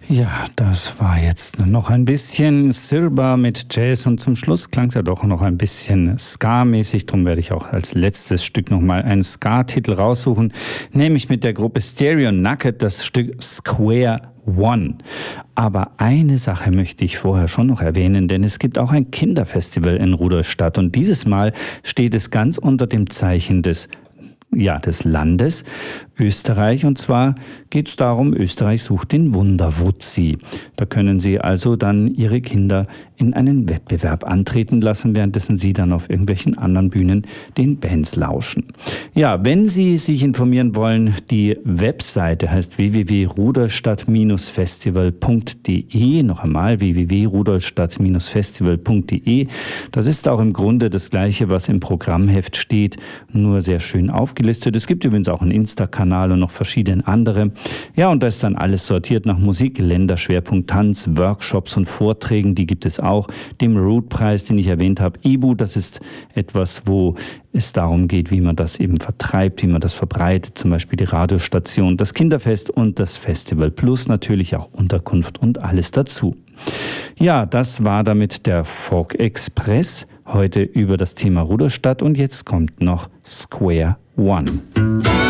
Ja, das war jetzt noch ein bisschen Sirba mit Jazz und zum Schluss klang es ja doch noch ein bisschen Ska-mäßig. Darum werde ich auch als letztes Stück nochmal einen Ska-Titel raussuchen, nämlich mit der Gruppe Stereo Naked das Stück Square One. Aber eine Sache möchte ich vorher schon noch erwähnen, denn es gibt auch ein Kinderfestival in Rudolstadt und dieses Mal steht es ganz unter dem Zeichen des Landes Österreich. Und zwar geht es darum, Österreich sucht den Wunderwutzi. Da können Sie also dann Ihre Kinder in einen Wettbewerb antreten lassen, währenddessen Sie dann auf irgendwelchen anderen Bühnen den Bands lauschen. Ja, wenn Sie sich informieren wollen, die Webseite heißt www.rudolstadt-festival.de. Noch einmal www.rudolstadt-festival.de. Das ist auch im Grunde das Gleiche, was im Programmheft steht, nur sehr schön aufgelistet. Es gibt übrigens auch einen Insta-Kanal und noch verschiedene andere. Ja, und da ist dann alles sortiert nach Musik, Länderschwerpunkt Tanz, Workshops und Vorträgen, die gibt es auch. Dem Root-Preis, den ich erwähnt habe, IBU, das ist etwas, wo es darum geht, wie man das eben vertreibt, wie man das verbreitet, zum Beispiel die Radiostation, das Kinderfest und das Festival, plus natürlich auch Unterkunft und alles dazu. Ja, das war damit der Folk Express, heute über das Thema Rudolstadt und jetzt kommt noch Square One.